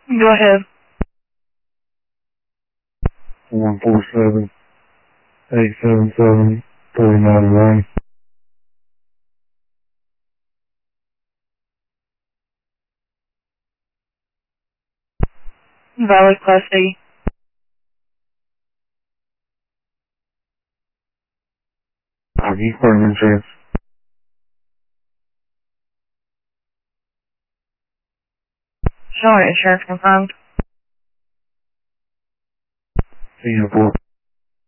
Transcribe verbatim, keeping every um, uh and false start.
Go ahead. one four seven, eight seven seven, three nine one. Valid Class A. Hockey Department Insurance. Showing insurance confirmed. Senior four.